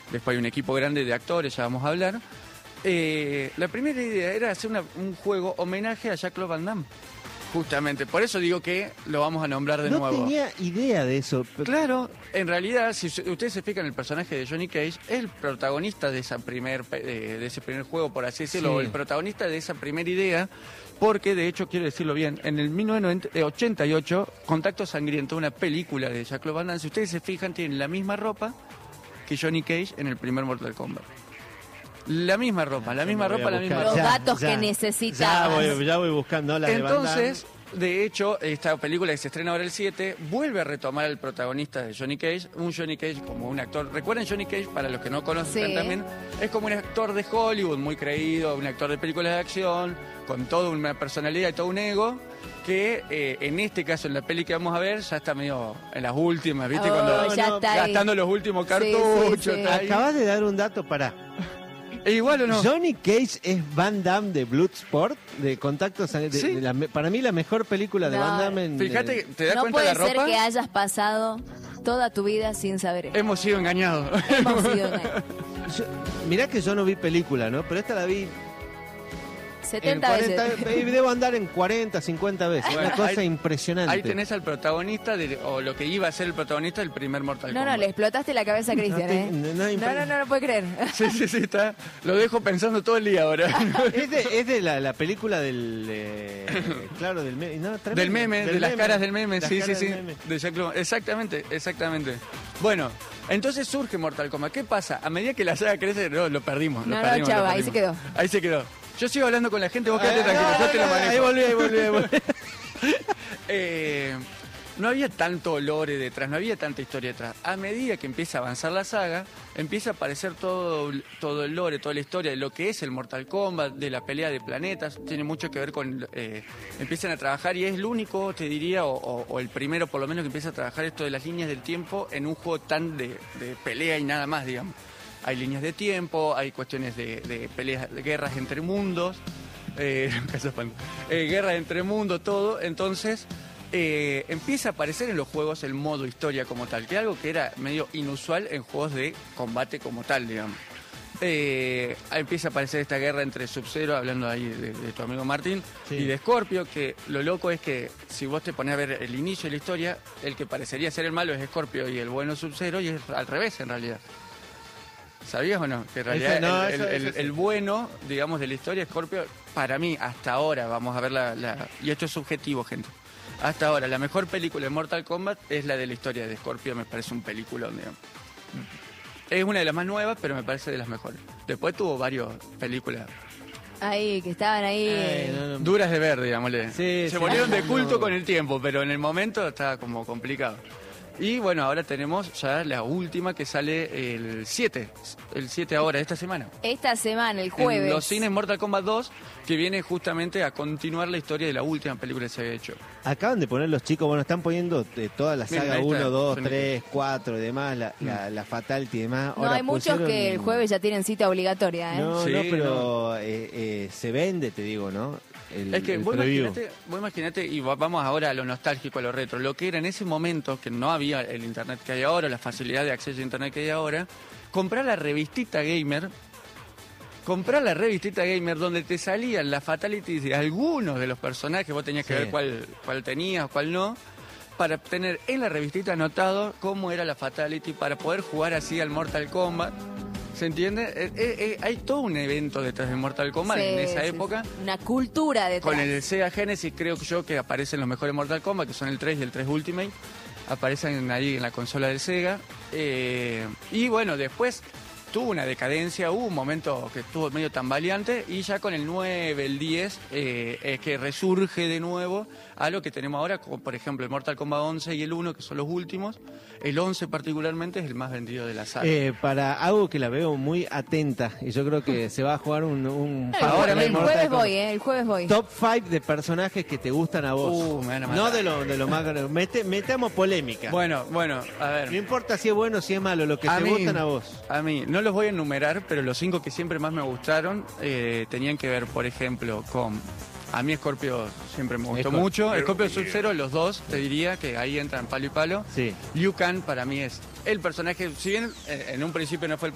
después hay un equipo grande de actores, ya vamos a hablar. La primera idea era hacer un juego homenaje a Jean-Claude Van Damme. Justamente, por eso digo que lo vamos a nombrar de nuevo. No tenía idea de eso. Claro, en realidad, si ustedes se fijan, el personaje de Johnny Cage es el protagonista de ese primer juego, por así decirlo, o el protagonista de esa primera idea, porque, de hecho, quiero decirlo bien, en el 1988, Contacto Sangriento, una película de Jean-Claude Van Damme, si ustedes se fijan, tienen la misma ropa que Johnny Cage en el primer Mortal Kombat. La misma ropa, la misma ropa. Los datos que necesitaba. Ya voy buscando las de Van Damme. Entonces, de hecho, esta película que se estrena ahora el 7 vuelve a retomar al protagonista de Johnny Cage, un Johnny Cage como un actor. Recuerden, Johnny Cage, para los que no conocen también, es como un actor de Hollywood muy creído, un actor de películas de acción, con toda una personalidad y todo un ego, que en este caso, en la peli que vamos a ver, ya está medio en las últimas, ¿viste? Gastando los últimos cartuchos. Sí. Acabas de dar un dato para... ¿Es igual o no? Johnny Cage es Van Damme de Bloodsport, de Contacto Sangriento. Para mí la mejor película de Van Damme. Fíjate, ¿te das cuenta de la ropa? No puede ser que hayas pasado toda tu vida sin saber eso. Hemos sido engañados. Mirá que yo no vi película, ¿no? Pero esta la vi 70 veces. Debo andar en 40, 50 veces. Una cosa impresionante. Ahí tenés al protagonista, o lo que iba a ser el protagonista del primer Mortal Kombat. No, le explotaste la cabeza a Cristian, no puede creer. Sí, está. Lo dejo pensando todo el día ahora. Es de la película del... claro, del meme. No, del meme, de las caras del meme. Sí. De Jean-Claude. Exactamente. Bueno, entonces surge Mortal Kombat. ¿Qué pasa? A medida que la saga crece, lo perdimos. Chava, ahí se quedó. Yo sigo hablando con la gente, vos quedate tranquilo, yo te lo manejo. Ahí volví. No había tanto lore detrás, no había tanta historia detrás. A medida que empieza a avanzar la saga, empieza a aparecer todo el lore, toda la historia de lo que es el Mortal Kombat, de la pelea de planetas. Tiene mucho que ver con... empiezan a trabajar y es el único, te diría, o el primero por lo menos, que empieza a trabajar esto de las líneas del tiempo en un juego tan de pelea y nada más, digamos. Hay líneas de tiempo, hay cuestiones de peleas, de guerras entre mundos, guerras entre mundos, todo. Entonces empieza a aparecer en los juegos el modo historia como tal, que es algo que era medio inusual en juegos de combate como tal, digamos. Empieza a aparecer esta guerra entre Sub-Zero, hablando ahí de tu amigo Martín, y de Scorpio, que lo loco es que si vos te pones a ver el inicio de la historia, el que parecería ser el malo es Scorpio y el bueno Sub-Zero, y es al revés en realidad. ¿Sabías o no? Que en realidad el bueno, digamos, de la historia, Scorpio, para mí, hasta ahora, vamos a ver y esto es subjetivo, gente. Hasta ahora, la mejor película de Mortal Kombat es la de la historia de Scorpio, me parece un peliculón, digamos. Es una de las más nuevas, pero me parece de las mejores. Después tuvo varias películas. Ahí, que estaban ahí. Duras de ver, digámosle. Sí, se volvieron de culto con el tiempo, pero en el momento estaba como complicado. Y bueno, ahora tenemos ya la última que sale el 7. El 7 ahora, esta semana. Esta semana, el jueves. En los cines Mortal Kombat 2, que viene justamente a continuar la historia de la última película que se había hecho. Acaban de poner los chicos, bueno, están poniendo toda la saga 1, 2, 3, 4 y demás, la Fatality y demás. No, hay muchos que el jueves ya tienen cita obligatoria, ¿eh? No, pero se vende, te digo, ¿no? Es que vos imaginate, y vamos ahora a lo nostálgico, a lo retro, lo que era en ese momento, que no había el internet que hay ahora, la facilidad de acceso a internet que hay ahora, comprar la revistita gamer donde te salían las fatalities de algunos de los personajes, vos tenías que ver cuál tenías o cuál no, para tener en la revistita anotado cómo era la fatality, para poder jugar así al Mortal Kombat. ¿Se entiende? Hay todo un evento detrás de Mortal Kombat en esa época. Una cultura detrás. Con el Sega Genesis creo yo que aparecen los mejores Mortal Kombat, que son el 3 y el 3 Ultimate. Aparecen ahí en la consola del Sega. Y bueno, después tuvo una decadencia, hubo un momento que estuvo medio tambaleante, y ya con el 9, el 10, es que resurge de nuevo a lo que tenemos ahora, como por ejemplo el Mortal Kombat 11 y el 1, que son los últimos. El 11 particularmente es el más vendido de la saga. Para algo que la veo muy atenta, y yo creo que se va a jugar un ahora mismo. El jueves voy. Top 5 de personajes que te gustan a vos. Me van a matar. No de lo más grande. Metamos polémica. Bueno, a ver. No importa si es bueno o si es malo, lo que te gustan a vos. A mí, no los voy a enumerar, pero los 5 que siempre más me gustaron tenían que ver, por ejemplo, con... A mí Scorpio siempre me gustó mucho. Scorpio Sub-Zero, los dos, te diría que ahí entran palo y palo. Sí. Liu Kang para mí es el personaje, si bien en un principio no fue